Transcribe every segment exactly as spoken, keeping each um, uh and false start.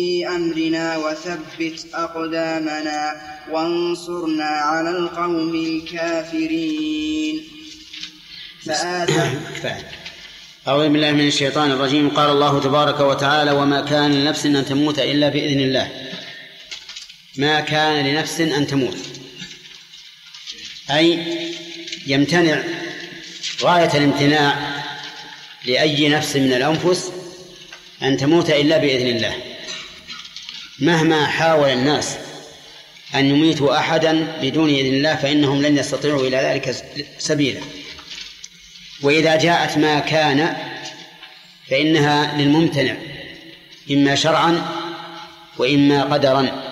في أمرنا وثبت أقدامنا وانصرنا على القوم الكافرين. أعوذ بالله من الشيطان الرجيم. قال الله تبارك وتعالى: وما كان لنفس أن تموت إلا بإذن الله. ما كان لنفس أن تموت، أي يمتنع غاية الامتناع لأي نفس من الأنفس أن تموت إلا بإذن الله، مهما حاول الناس أن يميتوا أحدا بدون إذن الله فإنهم لن يستطيعوا إلى ذلك سبيلا. وإذا جاءت ما كان فإنها للممتنع إما شرعا وإما قدرا.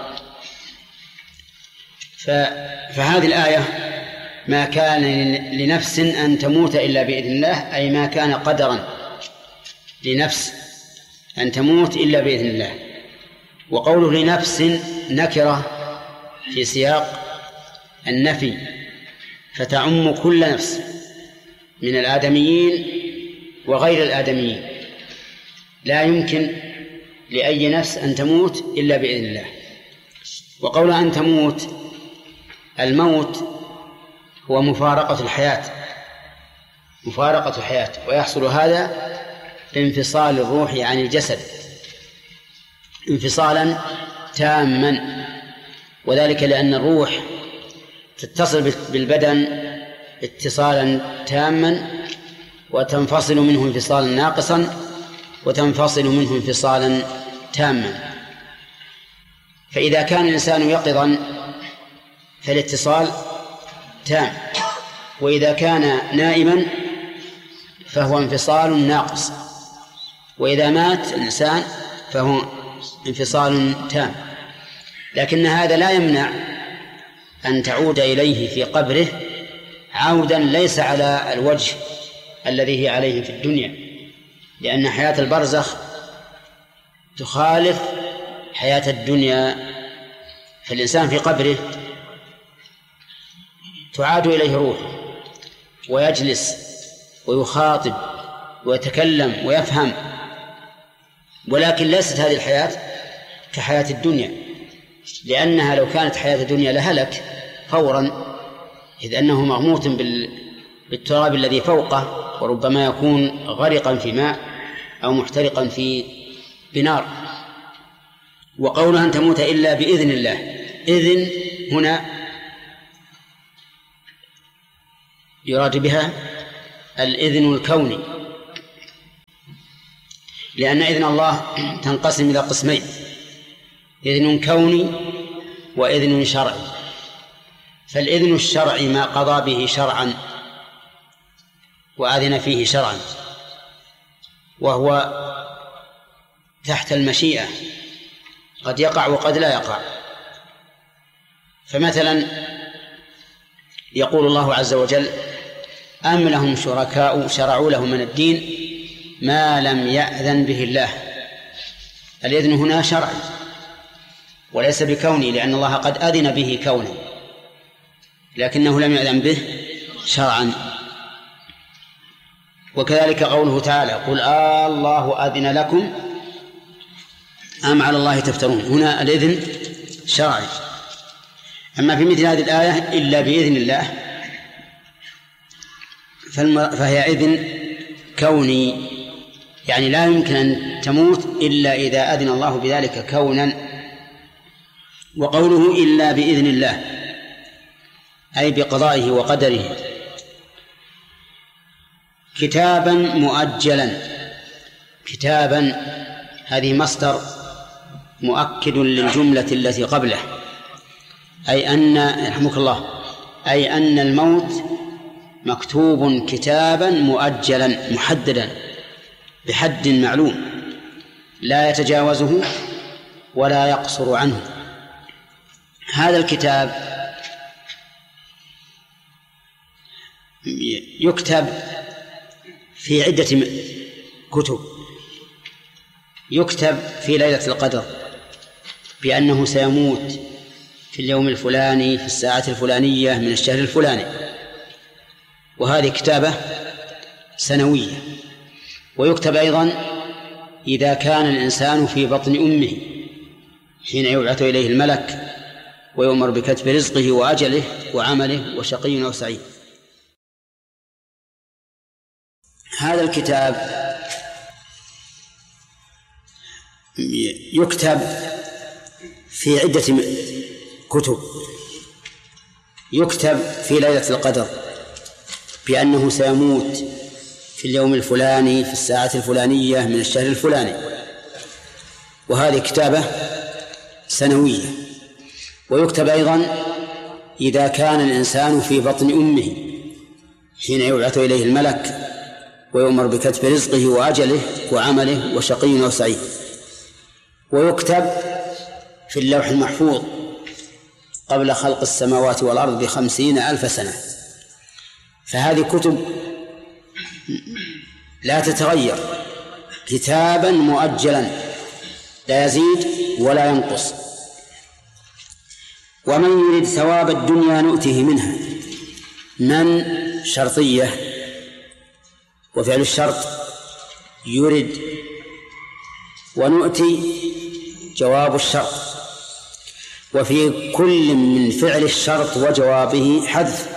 فهذه الآية ما كان لنفس أن تموت إلا بإذن الله، أي ما كان قدرا لنفس أن تموت إلا بإذن الله. وقوله لنفس نكرة في سياق النفي، فتعم كل نفس من الآدميين وغير الآدميين، لا يمكن لأي نفس أن تموت إلا بإذن الله. وقول أن تموت، الموت هو مفارقة الحياة، مفارقة الحياة، ويحصل هذا بانفصال الروح عن الجسد انفصالا تاما، وذلك لأن الروح تتصل بالبدن اتصالا تاما وتنفصل منه انفصالا ناقصا وتنفصل منه انفصالا تاما. فإذا كان الإنسان يقظا فالاتصال تام، وإذا كان نائما فهو انفصال ناقص، وإذا مات الإنسان فهو انفصال تام. لكن هذا لا يمنع أن تعود إليه في قبره عودا ليس على الوجه الذي هي عليه في الدنيا، لأن حياة البرزخ تخالف حياة الدنيا. فالإنسان في قبره تعاد إليه روحه ويجلس ويخاطب ويتكلم ويفهم، ولكن ليست هذه الحياة كحياة الدنيا، لأنها لو كانت حياة الدنيا لهلك فورا، إذ أنه مغموط بالتراب الذي فوقه، وربما يكون غرقا في ماء أو محترقا في بنار. وقولها أن تموت إلا بإذن الله، إذن هنا يراد بها الإذن الكوني، لأن إذن الله تنقسم إلى قسمين: إذن كوني وإذن شرعي. فالإذن الشرعي ما قضى به شرعا وأذن فيه شرعا، وهو تحت المشيئة، قد يقع وقد لا يقع. فمثلا يقول الله عز وجل: أم لهم شركاء شرعوا لهم من الدين ما لم يأذن به الله. الإذن هنا شرعي وليس بكوني، لأن الله قد أذن به كونا لكنه لم يأذن به شرعا. وكذلك قوله تعالى: قل آه الله أذن لكم أم على الله تفترون. هنا الإذن شرعي. أما في مثل هذه الآية إلا بإذن الله فهي إذن كوني، يعني لا يمكن أن تموت إلا إذا أذن الله بذلك كونا. وقوله إلا بإذن الله أي بقضائه وقدره. كتابا مؤجلا، كتابا هذه مصدر مؤكد للجملة التي قبله، أي أن رحمك الله أي أن الموت مكتوب كتابا مؤجلا محددا بحد معلوم لا يتجاوزه ولا يقصر عنه. هذا الكتاب يكتب في عدة كتب. يكتب في ليلة القدر بأنه سيموت في اليوم الفلاني في الساعة الفلانية من الشهر الفلاني، وهذه كتابة سنوية. ويكتب أيضا إذا كان الإنسان في بطن أمه حين يبعث إليه الملك ويؤمر بكتب رزقه وأجله وعمله وشقي أو سعيد. هذا الكتاب يكتب في عدة كتب. يكتب في ليلة القدر بأنه سيموت في اليوم الفلاني في الساعة الفلانية من الشهر الفلاني، وهذه كتابة سنوية. ويكتب أيضا إذا كان الإنسان في بطن أمه حين يبعث إليه الملك ويؤمر بكتب رزقه وأجله وعمله وشقي أو سعيد. ويكتب في اللوح المحفوظ قبل خلق السماوات والأرض بخمسين ألف سنة. فهذه كتب لا تتغير، كتابا مؤجلا لا يزيد ولا ينقص. ومن يريد ثواب الدنيا نؤته منها. من شرطية، وفعل الشرط يرد، ونؤتي جواب الشرط. وفي كل من فعل الشرط وجوابه حذف.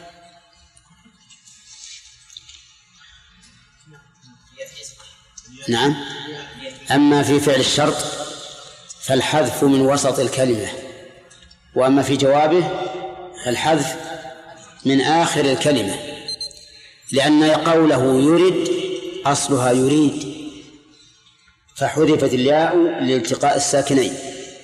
نعم. أما في فعل الشرط فالحذف من وسط الكلمة، وأما في جوابه فالحذف من آخر الكلمة، لأن قوله يرد أصلها يريد فحذفت الياء لالتقاء الساكنين.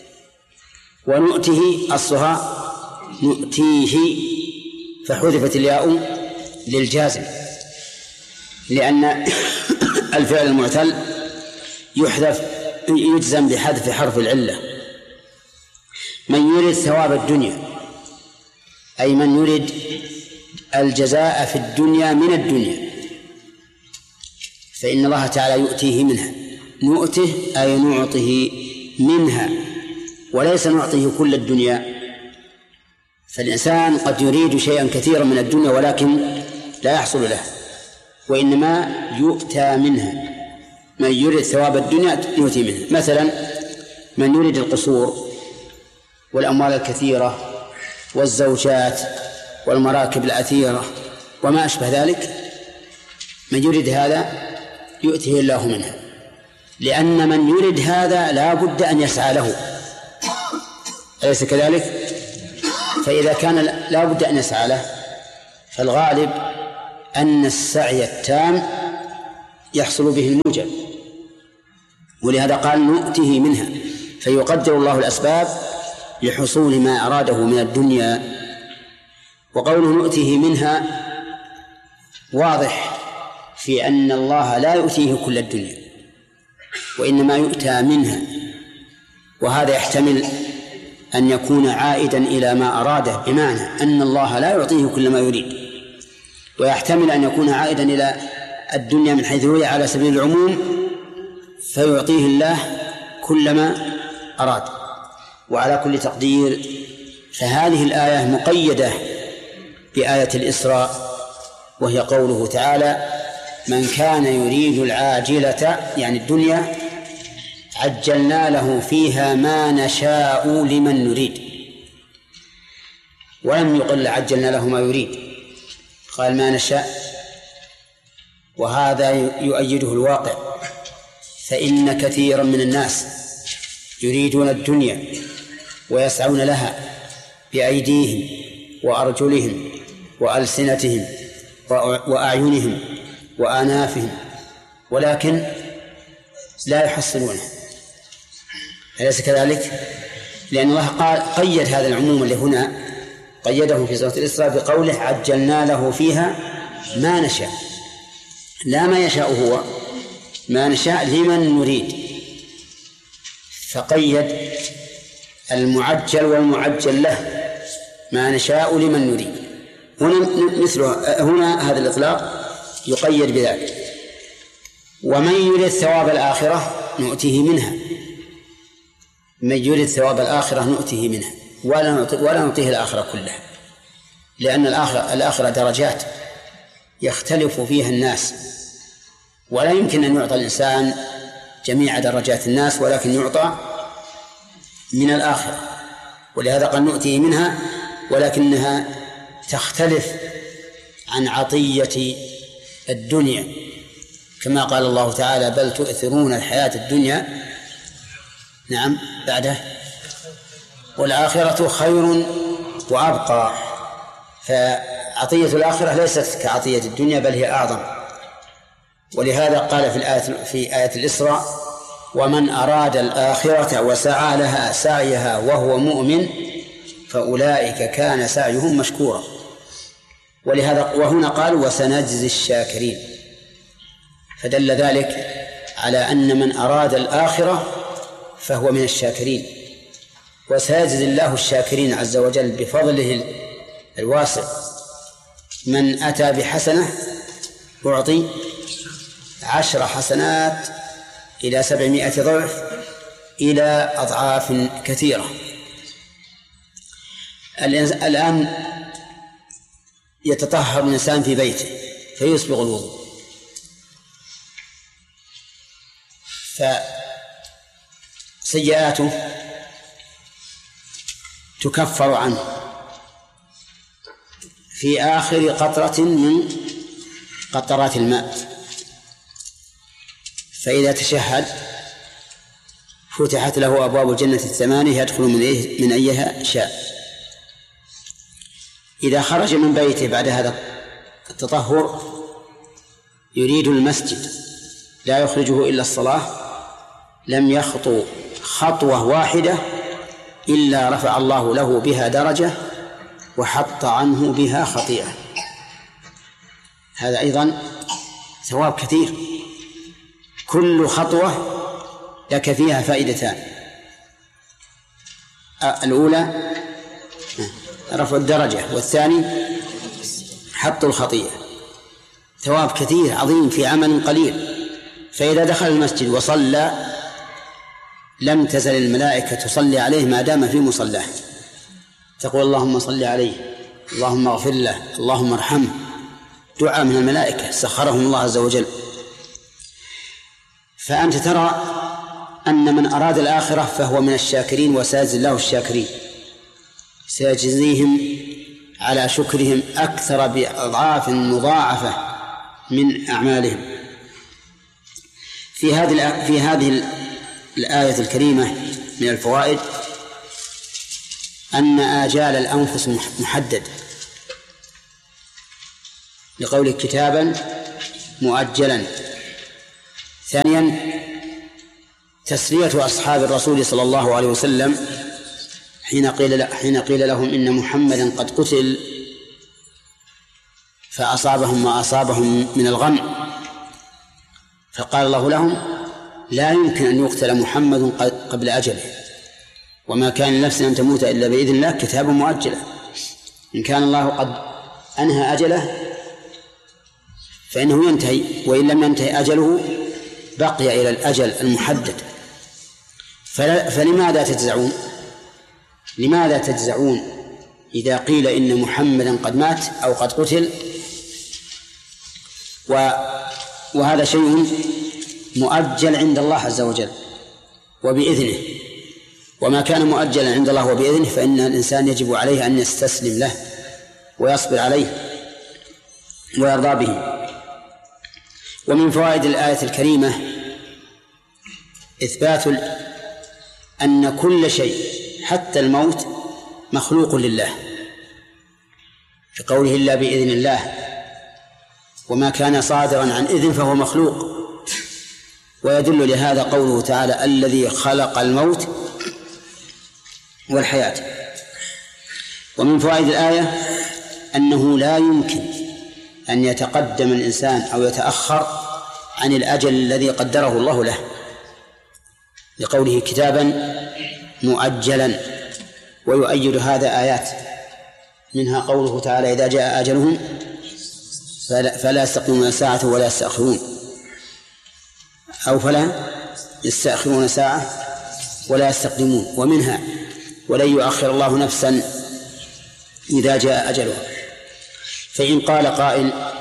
ونؤته أصلها نؤتيه فحذفت الياء للجازم، لأن الفعل المعتل يحذف يجزم بحذف حرف العلة. من يريد ثواب الدنيا أي من يريد الجزاء في الدنيا من الدنيا فإن الله تعالى يؤتيه منها. نؤته أي نعطه منها، وليس نعطيه كل الدنيا. فالإنسان قد يريد شيئا كثيرا من الدنيا ولكن لا يحصل له، وإنما يؤتى منها. من يريد ثواب الدنيا يؤتي منها. مثلا من يريد القصور والأموال الكثيرة والزوجات والمراكب الأثيرة وما أشبه ذلك، من يريد هذا يؤتيه الله منها، لأن من يريد هذا لا بد أن يسعى له، أليس كذلك؟ فإذا كان لا بد أن يسعى له فالغالب أن السعي التام يحصل به الموجب، ولهذا قال نؤته منها. فيقدر الله الأسباب لحصول ما أراده من الدنيا. وقوله نؤته منها واضح في أن الله لا يؤتيه كل الدنيا، وإنما يؤتى منها، وهذا يحتمل أن يكون عائدا إلى ما أراده، بمعنى أن الله لا يعطيه كل ما يريد، ويحتمل أن يكون عائدا إلى الدنيا من حيث هي على سبيل العموم فيعطيه الله كل ما أراد. وعلى كل تقدير فهذه الآية مقيدة بآية الإسراء، وهي قوله تعالى من كان يريد العاجلة يعني الدنيا عجلنا له فيها ما نشاء لمن نريد. ولم يقل عجلنا له ما يريد، قال ما نشاء، وهذا يؤيده الواقع. فإن كثيرا من الناس يريدون الدنيا ويسعون لها بأيديهم وأرجلهم وألسنتهم وأعينهم وآنافهم، ولكن لا يحصلونه، أليس كذلك؟ لأن الله قال قيد هذا العموم اللي هنا قيده في سورة الإسراء بقوله عجلنا له فيها ما نشاء، لا ما يشاء هو، ما نشاء لمن نريد، فقيد المعجل والمعجل له ما نشاء لمن نريد. هنا مثله هنا هذا الإطلاق يقيد بذلك. ومن يريد ثواب الآخرة نؤتيه منها. من يريد ثواب الآخرة نؤتيه منها ولا نعطيه الآخرة كلها، لأن الآخرة, الآخرة درجات يختلف فيها الناس، ولا يمكن أن يعطى الإنسان جميع درجات الناس، ولكن يعطى من الآخرة، ولهذا قد نؤتيه منها، ولكنها تختلف عن عطية الدنيا، كما قال الله تعالى: بل تؤثرون الحياة الدنيا نعم بعده والآخرة خير وأبقى. فعطية الآخرة ليست كعطية الدنيا، بل هي أعظم. ولهذا قال في الآية في آية الإسراء: ومن أراد الآخرة وسعى لها سعيها وهو مؤمن فأولئك كان سعيهم مشكورا. ولهذا وهنا قال: وسنجزي الشاكرين، فدل ذلك على أن من أراد الآخرة فهو من الشاكرين، وسيجزي الله الشاكرين عز وجل بفضله الواسع. من أتى بحسنة أعطي عشر حسنات إلى سبعمائة ضعف إلى أضعاف كثيرة. الآن يتطهر الإنسان في بيته فيسبغ الوضوء، فسيئاته تكفر عنه في آخر قطرة من قطرات الماء. فإذا تشهد فتحت له أبواب الجنة الثمانية يدخل من أيها شاء. إذا خرج من بيته بعد هذا التطهر يريد المسجد لا يخرجه إلا الصلاة، لم يخطو خطوة واحدة إلا رفع الله له بها درجة وحط عنه بها خطيئة. هذا أيضا ثواب كثير، كل خطوة لك فيها فائدتان: الأولى رفع الدرجة، والثاني حط الخطيئة. ثواب كثير عظيم في عمل قليل. فإذا دخل المسجد وصلى لم تزل الملائكة تصلي عليه ما دام في مصلاه، تقول: اللهم صل عليه، اللهم اغفر له، اللهم ارحمه. دعاء من الملائكة سخرهم الله عز وجل. فأنت ترى أن من أراد الآخرة فهو من الشاكرين، وسيجزي الله الشاكرين، سيجزيهم على شكرهم أكثر بأضعاف مضاعفة من أعمالهم. في هذه في هذه الآية الكريمة من الفوائد أن آجال الأنفس محدد، لقول كتابا مؤجلا. ثانيا تسلية أصحاب الرسول صلى الله عليه وسلم حين قيل حين قيل لهم إن محمدا قد قتل فأصابهم ما أصابهم من الغم، فقال الله لهم: لا يمكن أن يقتل محمد قبل أجله، وما كان لنفس أن تموت إلا بإذن الله كتابا مؤجلا. إن كان الله قد أنهى أجله فإنه ينتهي، وإن لم ينتهي أجله بقي إلى الأجل المحدد. فلماذا تجزعون؟ لماذا تجزعون إذا قيل إن محمدا قد مات أو قد قتل؟ وهذا شيء مؤجل عند الله عز وجل وبإذنه، وما كان مؤجلا عند الله وبإذنه فإن الإنسان يجب عليه أن يستسلم له ويصبر عليه ويرضى به. ومن فوائد الآية الكريمة إثبات أن كل شيء حتى الموت مخلوق لله، في قوله: إلا بإذن الله، وما كان صادرا عن إذن فهو مخلوق. ويدل لهذا قوله تعالى: الذي خلق الموت والحياة. ومن فوائد الآية أنه لا يمكن أن يتقدم الإنسان أو يتأخر عن الأجل الذي قدره الله له، لقوله كتابا مؤجلا. ويؤيد هذا آيات، منها قوله تعالى: إذا جاء أجلهم فلا يستقدمون ساعة ولا يستأخرون، أو فلا يستأخرون ساعة ولا يستقدمون. ومنها: ولن يؤخر الله نفسا إذا جاء أجلها. فإن قال قائل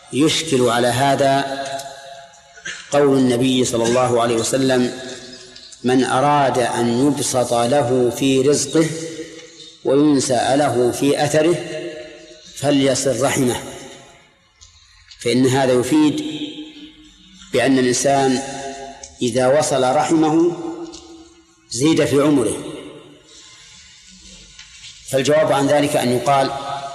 يشكل على هذا قول النبي صلى الله عليه وسلم: من أراد أن يبسط له في رزقه وينسأ له في أثره فليصل رحمه، فإن هذا يفيد بأن الإنسان إذا وصل رحمه زيد في عمره. فالجواب عن ذلك أن يقال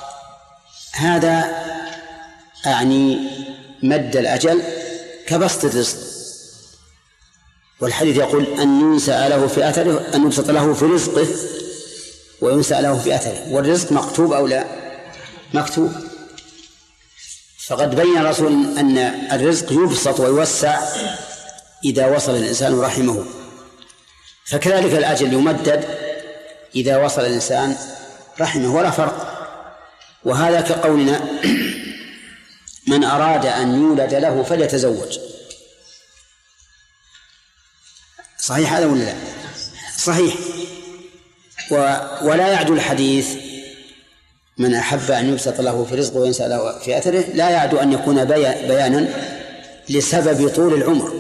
هذا أعني مد الأجل كبسط الرزق، والحديث يقول أن ينسأ له في أثره، أن يبسط له في رزقه وينسأ له في أثره، والرزق مكتوب أو لا؟ مكتوب. فقد بين الرسول أن الرزق يبسط ويوسع إذا وصل الإنسان رحمه، فكذلك الأجل يمدد إذا وصل الإنسان رحمه، ولا فرق. وهذا كقولنا من أراد أن يولد له فليتزوج. صحيح هذا ولا لا؟ صحيح. ولا يعدو الحديث من أحب أن يبسط له في رزقه وينسأ له في أثره، لا يعدو أن يكون بيانا لسبب طول العمر،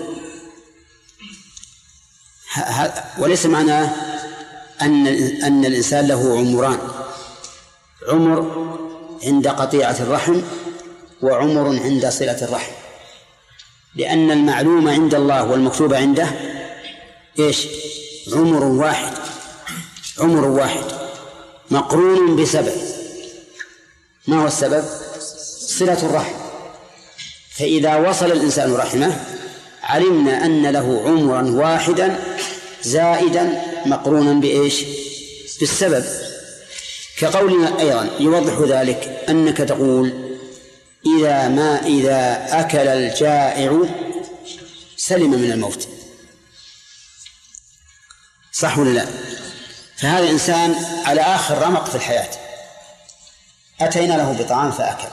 وليس معناه أن أن الإنسان له عمران: عمر عند قطيعة الرحم وعمر عند صلة الرحم، لأن المعلوم عند الله والمكتوب عنده إيش؟ عمر واحد، عمر واحد مقرون بسبب. ما هو السبب؟ صلة الرحم. فإذا وصل الإنسان رحمه علمنا أن له عمرا واحدا زائدا مقرونا بإيش؟ بالسبب. كقولنا أيضا يوضح ذلك أنك تقول إذا ما إذا أكل الجائع سلم من الموت، صح ولا لا؟ فهذا إنسان على آخر رمق في الحياة، أتينا له بطعام فأكل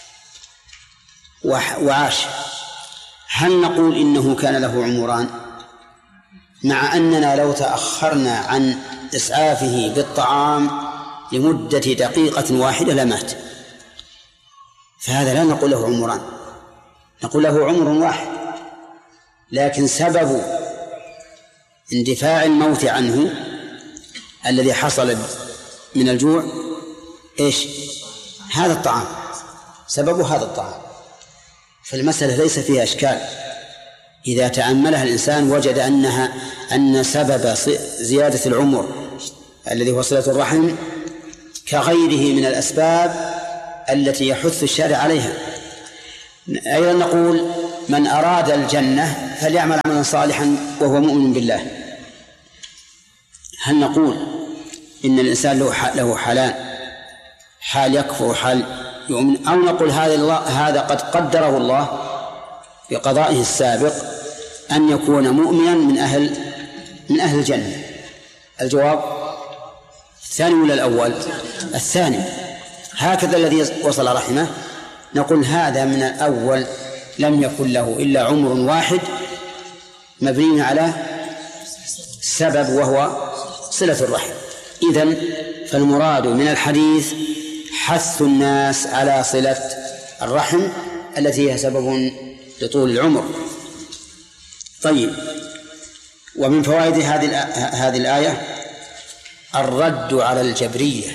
وعاش، هل نقول إنه كان له عمران؟ مع أننا لو تأخرنا عن إسعافه بالطعام لمدة دقيقة واحدة لمات، فهذا لا نقول له عمران، نقول له عمر واحد، لكن سبب اندفاع الموت عنه الذي حصل من الجوع إيش؟ هذا الطعام، سببه هذا الطعام. فالمسألة ليس فيها إشكال، إذا تأملها الإنسان وجد أنها أن سبب زيادة العمر الذي هو صلة الرحم كغيره من الأسباب التي يحث الشارع عليها. أيضا نقول من أراد الجنة فليعمل عملا صالحا وهو مؤمن بالله. هل نقول إن الإنسان له حالان، حال يكفر وحال يؤمن، أو نقول هذا الله هذا قد قدره الله بقضائه السابق أن يكون مؤمنا من أهل من أهل الجنة؟ الجواب الثاني ولا الأول؟ الثاني. هكذا الذي وصل رحمه نقول هذا من الأول لم يكن له إلا عمر واحد مبني على سبب وهو صلة الرحم. إذن فالمراد من الحديث حث الناس على صلة الرحم التي هي سبب لطول العمر. طيب، ومن فوائد هذه هذه الآية الرد على الجبرية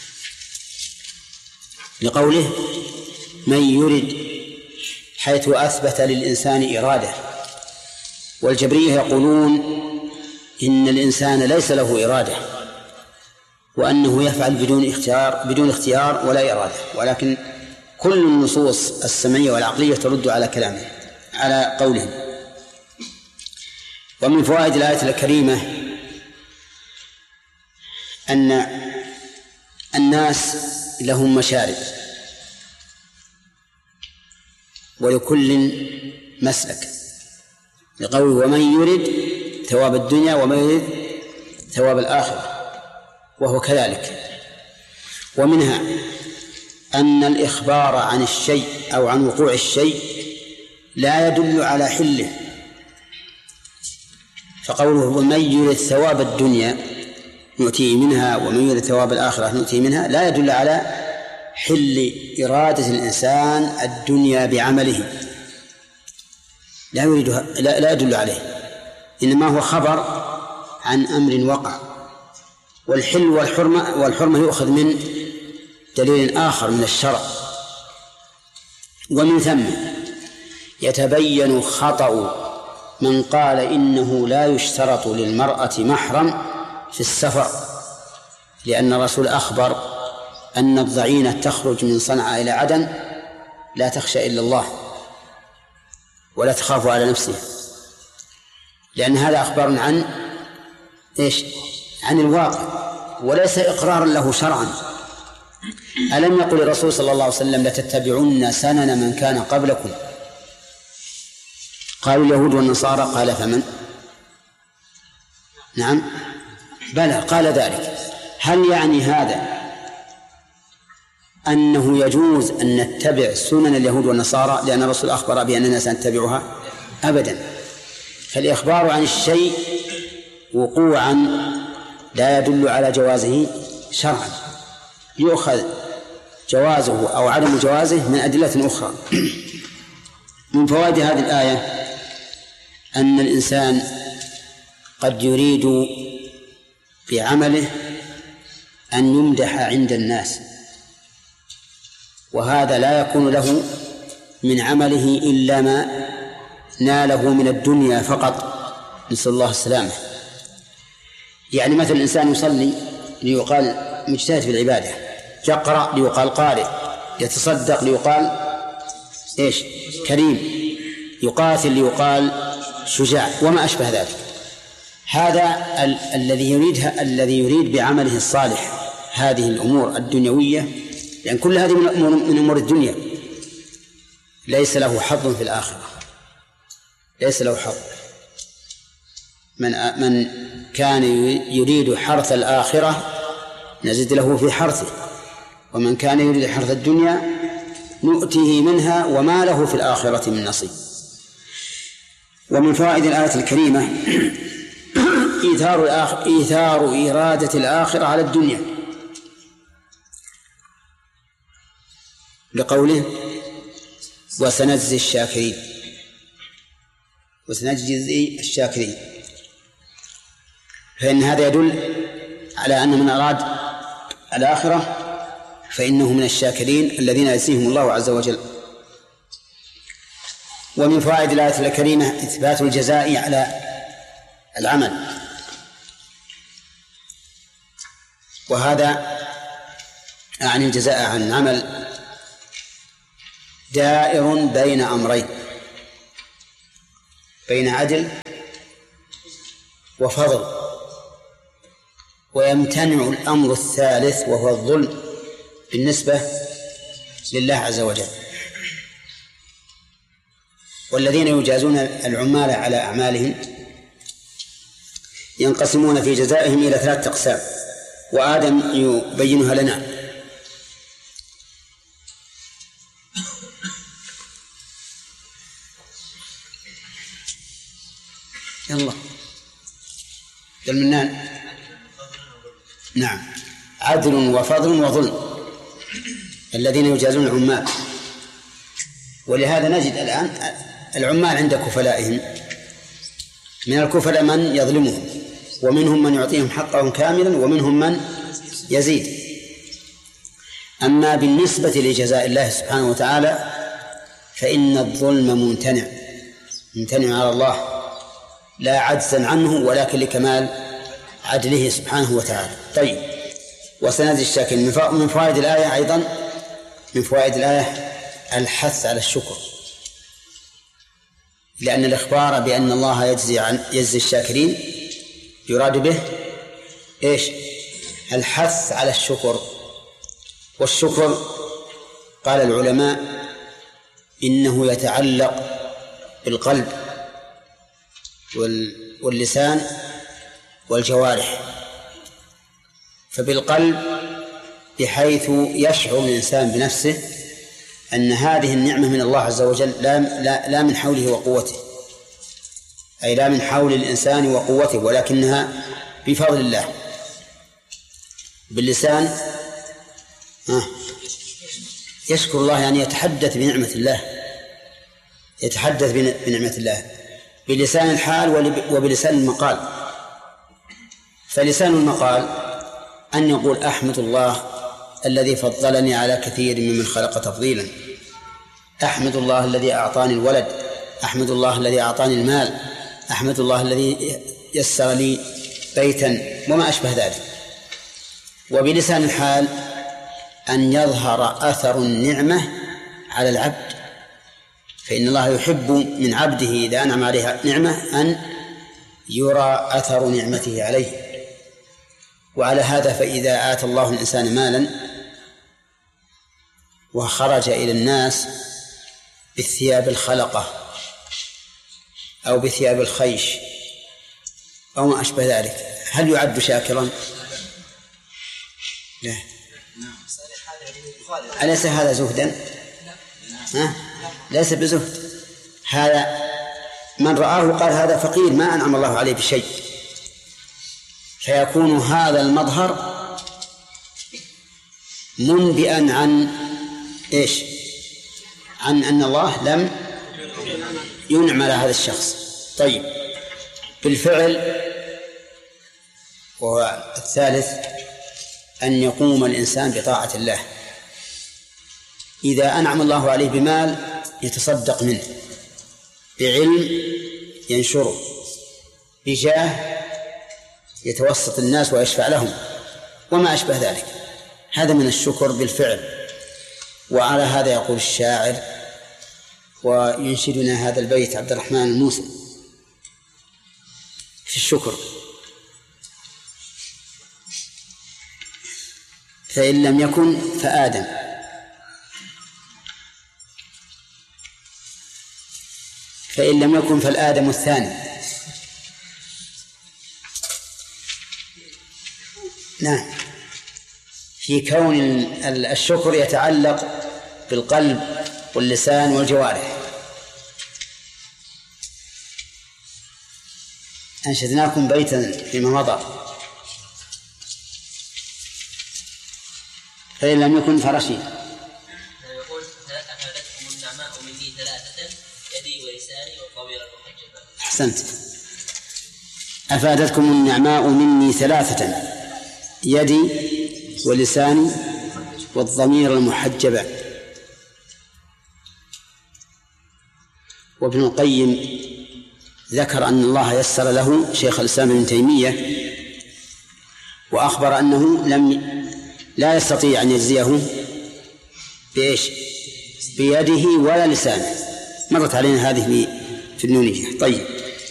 لقوله من يرد، حيث أثبت للإنسان إرادة. والجبرية يقولون إن الإنسان ليس له إرادة، وأنه يفعل بدون اختيار بدون اختيار ولا إرادة، ولكن كل النصوص السمعية والعقلية ترد على كلامه على قولهم. ومن فوائد الآية الكريمة أن الناس لهم مشارب ولكل مسلك، لقوله ومن يرد ثواب الدنيا ومن يرد ثواب الآخرة، وهو كذلك. ومنها أن الإخبار عن الشيء أو عن وقوع الشيء لا يدل على حله، فقوله ومن يرد ثواب الدنيا نؤتيه منها ومن يرد ثواب الآخرة نؤتيه منها لا يدل على حل إرادة الإنسان الدنيا بعمله، لا يريدها، لا, لا يدل عليه، إنما هو خبر عن أمر وقع. والحل والحرمة والحرمة يؤخذ من دليل آخر من الشرع. ومن ثم يتبين خطأ من قال إنه لا يشترط للمرأة محرم في السفر، لأن الرسول أخبر أن الضعينة تخرج من صنعاء إلى عدن لا تخشى إلا الله ولا تخاف على نفسها، لأن هذا أخبار عن إيش؟ عن الواقع وليس إقرارا له شرعا. ألم يقل الرسول صلى الله عليه وسلم لتتبعن سنن من كان قبلكم؟ قالوا اليهود والنصارى، قال فمن؟ نعم بلى قال ذلك. هل يعني هذا أنه يجوز أن نتبع سنن اليهود والنصارى لأن الرسول أخبر بأننا سنتبعها؟ أبدا. فالإخبار عن الشيء وقوعا لا يدل على جوازه شرعا، يؤخذ جوازه أو عدم جوازه من أدلة أخرى. من فوائد هذه الآية أن الإنسان قد يريد بعمله أن يمدح عند الناس، وهذا لا يكون له من عمله إلا ما ناله من الدنيا فقط، نسأل الله السلامة. يعني مثل الإنسان يصلي ليقال مجتهد في العبادة، يقرأ ليقال قارئ، يتصدق ليقال إيش؟ كريم، يقاتل ليقال شجاع، وما أشبه ذلك. هذا ال- الذي يريدها الذي يريد بعمله الصالح هذه الأمور الدنيوية، لأن يعني كل هذه من أمور, من أمور الدنيا، ليس له حظ في الآخرة، ليس له حظ. من من كان يريد حرث الآخرة نزد له في حرثه، ومن كان يريد حرث الدنيا نؤتيه منها وما له في الآخرة من نصيب. ومن فوائد الآية الكريمة إيثار الآخر إيثار إرادة الآخرة على الدنيا، لقوله وسنجزي الشاكرين، وسنجزي الشاكرين، فإن هذا يدل على أن من أراد الآخرة فإنه من الشاكرين الذين يجزيهم الله عز وجل. ومن فوائد الآية الكريمة إثبات الجزاء على العمل، وهذا أعني الجزاء عن العمل دائر بين أمرين، بين عدل وفضل، ويمتنع الأمر الثالث وهو الظلم بالنسبة لله عز وجل. والذين يجازون العمال على أعمالهم ينقسمون في جزائهم إلى ثلاثة أقسام، وآدم يبينها لنا. يلا المنان. نعم، عدل وفضل وظلم، الذين يجازون العمال. ولهذا نجد الآن العمال عند كفلائهم من الكفلاء من يظلمهم، ومنهم من يعطيهم حقهم كاملا، ومنهم من يزيد. أما بالنسبة لجزاء الله سبحانه وتعالى فإن الظلم ممتنع ممتنع على الله، لا عجزا عنه ولكن لكمال عدله سبحانه وتعالى. طيب، وسنجزي الشاكرين. من فوائد الآية أيضا من فوائد الآية الحث على الشكر، لأن الإخبار بأن الله يجزي عن يجزي الشاكرين يراد به إيش؟ الحث على الشكر. والشكر قال العلماء إنه يتعلق بالقلب واللسان والجوارح. فبالقلب بحيث يشعر الإنسان بنفسه أن هذه النعمة من الله عز وجل، لا, لا, لا من حوله وقوته، أي لا من حول الإنسان وقوته، ولكنها بفضل الله. باللسان يشكر الله، يعني يتحدث بنعمة الله، يتحدث بنعمة الله بلسان الحال وبلسان المقال. فلسان المقال أن يقول أحمد الله الذي فضلني على كثير ممن خلق تفضيلا، أحمد الله الذي أعطاني الولد، أحمد الله الذي أعطاني المال، أحمد الله الذي يسر لي بيتا وما أشبه ذلك. وبلسان الحال أن يظهر أثر النعمة على العبد، فإن الله يحب من عبده إذا أنعم عليه نعمة أن يرى أثر نعمته عليه. وعلى هذا فإذا آتى الله الإنسان مالا وخرج إلى الناس بالثياب الخلقة أو بثياب الخيش أو ما أشبه ذلك، هل يعد شاكرا؟ لا. أليس هذا زهدا؟ ها؟ ليس بزهد، هذا من رآه قال هذا فقير ما أنعم الله عليه بشيء، فيكون هذا المظهر منبئا عن إيش؟ عن أن الله لم ينعم على هذا الشخص. طيب، بالفعل. والثالث أن يقوم الإنسان بطاعة الله، إذا أنعم الله عليه بمال يتصدق منه، بعلم ينشره، بجاه يتوسط الناس ويشفع لهم وما أشبه ذلك، هذا من الشكر بالفعل. وعلى هذا يقول الشاعر وينشدنا هذا البيت عبد الرحمن الموسى في الشكر: فإن لم يكن فآدم، فإن لم يكن فالآدم الثاني. نعم، في كون الشكر يتعلق بالقلب واللسان والجوارح. أنشدناكم بيتا فيما مضى: فإن لم يكن فرشي. يقول: أفادتكم النعماء مني ثلاثة: يدي ولساني والضمير المحجبة. أحسنت. أفادتكم النعماء مني ثلاثة: يدي ولساني والضمير المحجبة. وابن القيم ذكر أن الله يسر له شيخ الإسلام ابن تيمية، وأخبر أنه لم لا يستطيع أن يجزيه بإيش؟ بيده ولا لسانه. مرت علينا هذه في النونية. طيب،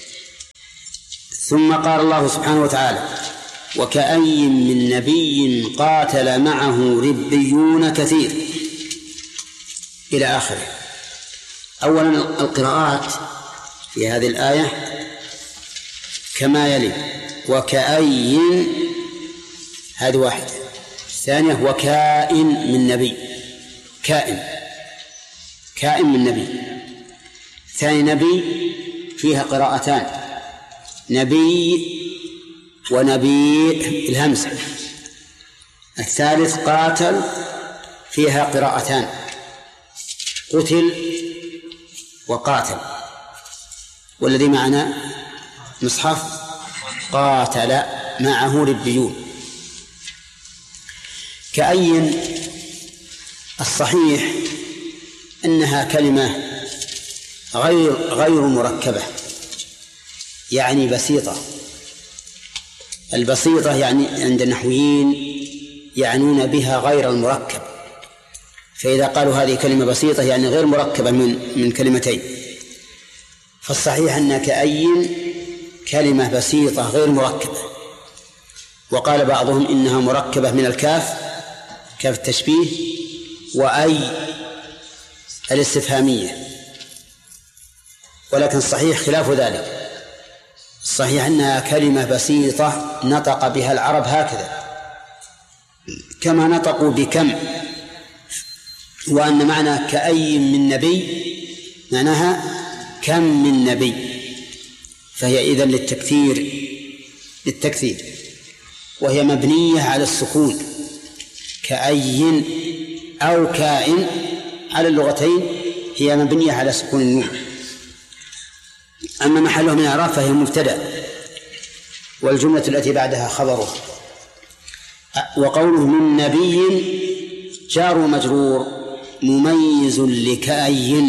ثم قال الله سبحانه وتعالى: وكأي من نبي قاتل معه ربيون كثير، إلى آخره. أولا القراءات في هذه الآية كما يلي: وكأي، هذه واحدة. ثانية: وكائن من نبي، كائن كائن من نبي. ثاني نبي فيها قراءتان: نبي ونبي الهمزة. الثالث قاتل فيها قراءتان: قتل وقاتل. والذي معنا مصحف قاتل معه ربيون. كأي الصحيح أنها كلمة غير غير مركبة، يعني بسيطة. البسيطة يعني عند النحويين يعنون بها غير المركب، فإذا قالوا هذه كلمة بسيطة يعني غير مركبة من من كلمتين. فالصحيح أن كأي كلمة بسيطة غير مركبة. وقال بعضهم إنها مركبة من الكاف، كاف التشبيه، وأي الاستفهامية، ولكن الصحيح خلاف ذلك. الصحيح أنها كلمة بسيطة نطق بها العرب هكذا كما نطقوا بكم، وأن معنى كأي من نبي معناها كم من نبي، فهي إذن للتكثير للتكثير وهي مبنية على السكون، كأي أو كائن على اللغتين هي مبنية على سكون النون. أما محله من الإعراب فهي مبتدأ، والجملة التي بعدها خبره. وقوله من نبي جار ومجرور مميز لكأي،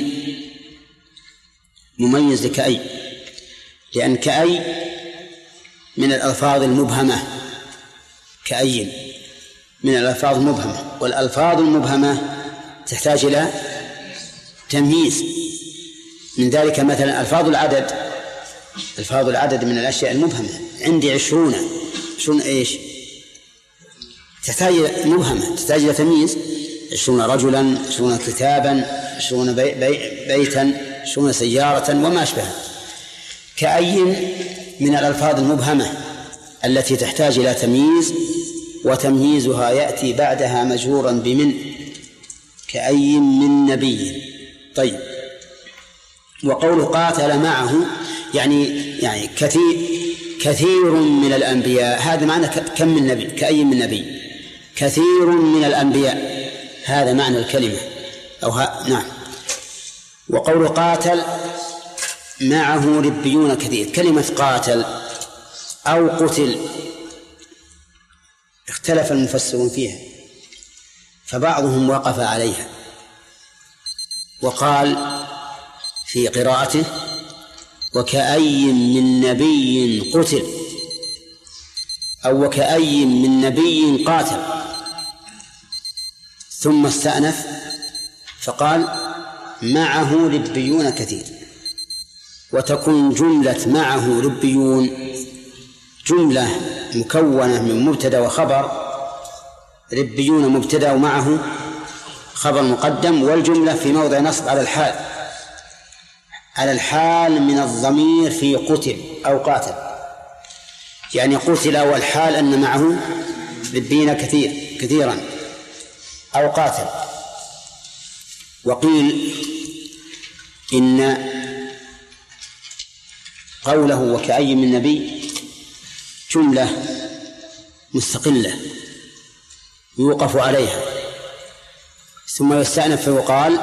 مميز لكأي، لأن كأي من الألفاظ المبهمة، كأي من الألفاظ المبهمة، والألفاظ المبهمة تحتاج إلى تمييز. من ذلك مثلا ألفاظ العدد، ألفاظ العدد من الأشياء المبهمة. عندي عشرون، عشرون إيش؟ تحتاج مبهمة، تحتاج إلى تمييز. عشرون رجلا، عشرون كتابا، عشرون بي بي بيتا، عشرون سيارة وما أشبه. كأي من الألفاظ المبهمة التي تحتاج إلى تمييز، وتمييزها يأتي بعدها مجرورا بمن، كأي من نبي. طيب، وقول قاتل معه يعني يعني كثير كثير من الأنبياء، هذا معنى كم من نبي، كأي من نبي، كثير من الأنبياء، هذا معنى الكلمة أو ها... نعم. وقول قاتل معه ربيون كثير، كلمة قاتل أو قتل اختلف المفسرون فيها، فبعضهم وقف عليها وقال في قراءته وكأي من نبي قتل، أو وكأي من نبي قاتل، ثم استأنف فقال معه ربيون كثير، وتكون جملة معه ربيون جملة مكونة من مبتدأ وخبر، ربيون مبتدأ ومعه خبر مقدم، والجملة في موضع نصب على الحال، على الحال من الضمير في قتل أو قاتل، يعني قتل والحال أن معه ربيين كثير كثيرا أو قاتل. وقيل إن قوله وكأي من نبي جملة مستقلة يوقف عليها، ثم يستأنف فيقال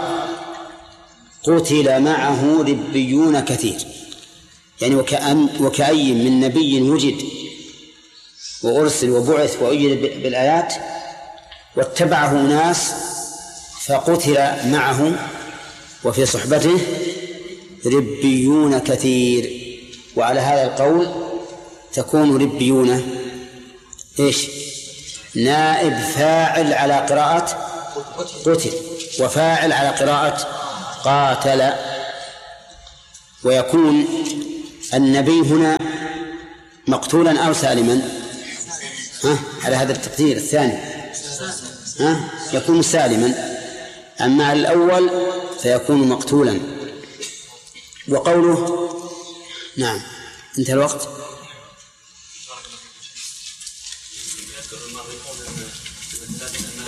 قتل معه ربيون كثير، يعني وكأي من نبي وجد وأرسل وبعث وأيد بالآيات واتبعه ناس فقتل معه وفي صحبته ربيون كثير. وعلى هذا القول تكون ربيون إيش؟ نائب فاعل على قراءة قتل، وفاعل على قراءة قاتل، ويكون النبي هنا مقتولا أو سالما؟ ها؟ على هذا التقدير الثاني ها؟ يكون سالما، أما على الأول فيكون مقتولا. وقوله نعم انتهى الوقت.